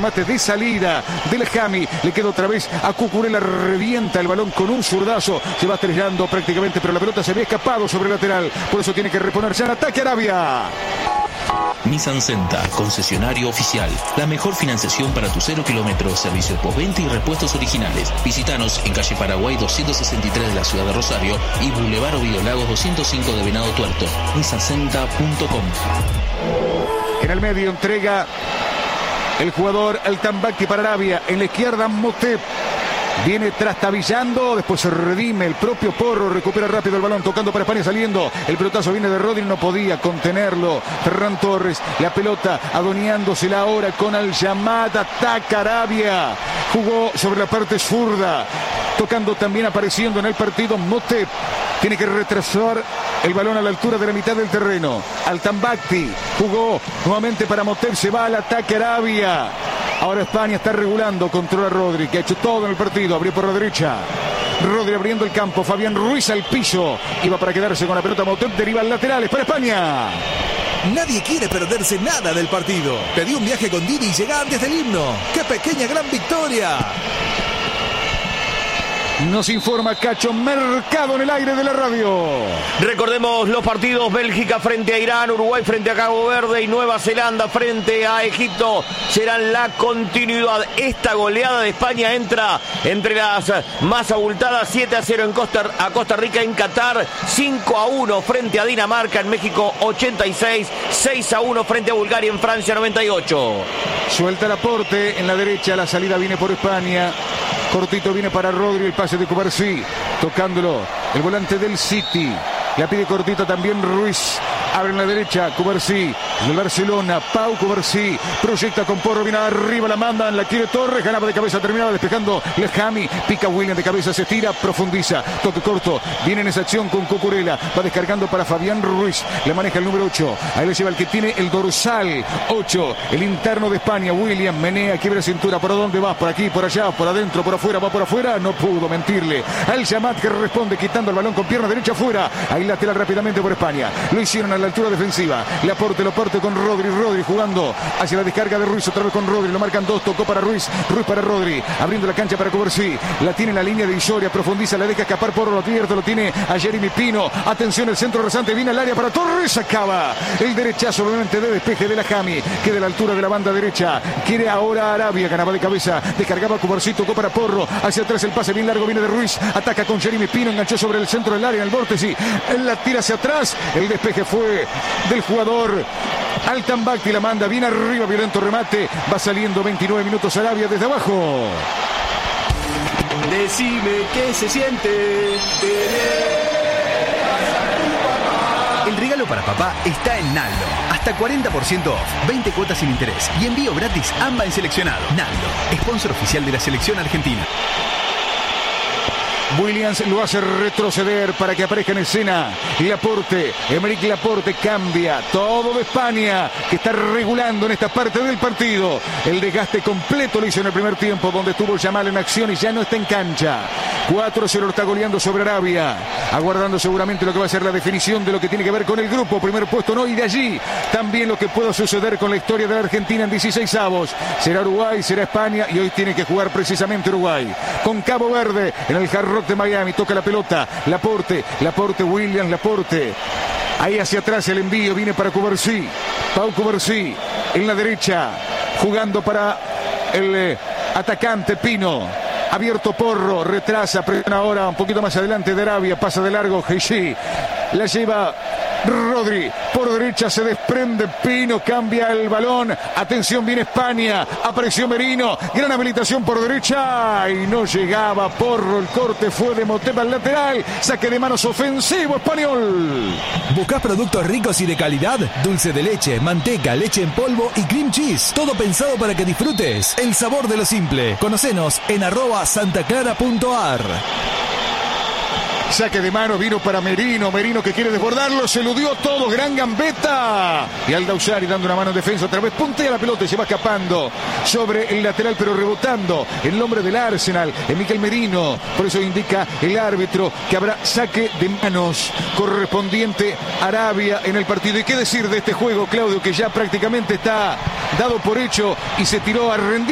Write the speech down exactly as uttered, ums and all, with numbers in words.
Mate de salida del Jami, le queda otra vez a Cucurella, revienta el balón con un zurdazo, se va estrellando prácticamente, pero la pelota se había escapado sobre el lateral, por eso tiene que reponer ya en ataque Arabia. Nissan Senta, concesionario oficial. La mejor financiación para tu cero kilómetros, servicio postventa y repuestos originales. Visítanos en calle Paraguay doscientos sesenta y tres de la ciudad de Rosario y Boulevard Ovidio Lagos doscientos cinco de Venado Tuerto. nissan senta punto com. En el medio entrega el jugador Altambaki para Arabia. En la izquierda Motep. Viene trastabillando, después se redime el propio Porro, recupera rápido el balón, tocando para España, saliendo, el pelotazo viene de Rodri, no podía contenerlo Ferran Torres, la pelota adueñándosela ahora con Al-Yamad, ataca Arabia, jugó sobre la parte zurda, tocando también, apareciendo en el partido Motep, tiene que retrasar el balón a la altura de la mitad del terreno. Altambaki jugó nuevamente para Motep, se va al ataque Arabia. Ahora España está regulando, controla Rodri, que ha hecho todo en el partido, abrió por la derecha. Rodri abriendo el campo, Fabián Ruiz al piso, iba para quedarse con la pelota, Motep deriva al lateral, es para España. Nadie quiere perderse nada del partido. Pedí un viaje con Didi y llega antes del himno. ¡Qué pequeña gran victoria! Nos informa Cacho Mercado en el aire de la radio. Recordemos los partidos: Bélgica frente a Irán, Uruguay frente a Cabo Verde y Nueva Zelanda frente a Egipto. Serán la continuidad. Esta goleada de España entra entre las más abultadas. Siete a cero en Costa, a Costa Rica en Qatar, cinco a uno frente a Dinamarca en México ochenta y seis, seis a uno frente a Bulgaria en Francia noventa y ocho. Suelta el aporte en la derecha, la salida viene por España. Cortito viene para Rodri, el pase de Cubarsí, tocándolo el volante del City. La pide cortito también Ruiz. Abre en la derecha, Cubarsí, del Barcelona, Pau Cubarsí, proyecta con Porro, viene arriba, la mandan, la quiere Torres, ganaba de cabeza, terminaba despejando Lejami, pica William de cabeza, se estira, profundiza, toque corto, viene en esa acción con Cucurella, va descargando para Fabián Ruiz, le maneja el número ocho, ahí le lleva el que tiene el dorsal ocho, el interno de España, William, menea, quiebra cintura, ¿por dónde vas? Por aquí, por allá, por adentro, por afuera, va por afuera, no pudo mentirle, Al-Yamad que responde quitando el balón con pierna derecha afuera, ahí lateral rápidamente por España, lo hicieron a la altura defensiva, le aporte, lo aporte con Rodri, Rodri jugando hacia la descarga de Ruiz, otra vez con Rodri, lo marcan dos, tocó para Ruiz, Ruiz para Rodri, abriendo la cancha para Cubarsí, la tiene en la línea de Isoria, profundiza, la deja escapar por lo abierto, lo tiene a Jeremy Pino, atención, el centro rasante, viene al área para Torres, acaba el derechazo obviamente de despeje de la Jami, que de la altura de la banda derecha, quiere ahora Arabia, ganaba de cabeza, descargaba Cubarsí, tocó para Porro, hacia atrás el pase bien largo, viene de Ruiz, ataca con Jeremy Pino, enganchó sobre el centro del área, en el vórtice, él la tira hacia atrás, el despeje fue del jugador Altambaki, la manda bien arriba, violento remate, va saliendo veintinueve minutos Arabia desde abajo. Decime qué se siente. El regalo para papá está en Naldo. Hasta cuarenta por ciento off, veinte cuotas sin interés y envío gratis AMBA en seleccionado. Naldo, sponsor oficial de la selección argentina. Williams lo hace retroceder para que aparezca en escena Laporte, Emerick Laporte cambia todo de España, que está regulando en esta parte del partido. El desgaste completo lo hizo en el primer tiempo, donde estuvo Yamal en acción y ya no está en cancha. cuatro cero está goleando sobre Arabia, aguardando seguramente lo que va a ser la definición de lo que tiene que ver con el grupo, primer puesto no, y de allí también lo que pueda suceder con la historia de la Argentina en dieciséis avos. Será Uruguay, será España, y hoy tiene que jugar precisamente Uruguay con Cabo Verde en el Hard Rock de Miami. Toca la pelota, Laporte, Laporte, William Laporte, ahí hacia atrás el envío, viene para Cubarsí, Pau Cubarsí en la derecha, jugando para el eh, atacante Pino, abierto Porro, retrasa, presiona ahora un poquito más adelante de Arabia, pasa de largo Heishi, la lleva Rodri, por derecha se desprende Pino, cambia el balón, atención, viene España, apareció Merino, gran habilitación por derecha y no llegaba Porro, el corte fue de Motep al lateral, saque de manos ofensivo español. ¿Buscás productos ricos y de calidad? Dulce de leche, manteca, leche en polvo y cream cheese, todo pensado para que disfrutes el sabor de lo simple. Conocenos en arroba santaclara punto ar. Saque de mano, vino para Merino, Merino que quiere desbordarlo, se eludió todo, gran gambeta. Y Aldausari dando una mano en defensa, otra vez puntea la pelota y se va escapando sobre el lateral, pero rebotando en el hombre del Arsenal, en Miquel Merino. Por eso indica el árbitro que habrá saque de manos correspondiente a Arabia en el partido. ¿Y qué decir de este juego, Claudio, que ya prácticamente está dado por hecho y se tiró a rendir?